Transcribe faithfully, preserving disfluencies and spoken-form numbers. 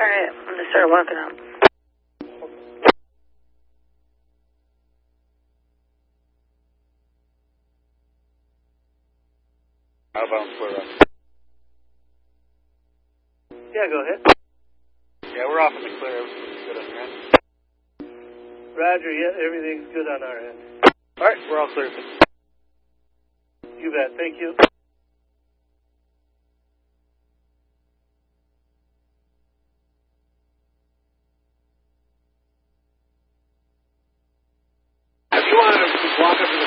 Alright, I'm gonna start walking up. Outbound clear up. Yeah, go ahead. Yeah, we're off in the clear. Everything's good on your end. Roger, yeah, everything's good on our end. Alright, we're all clear. You bet, thank you.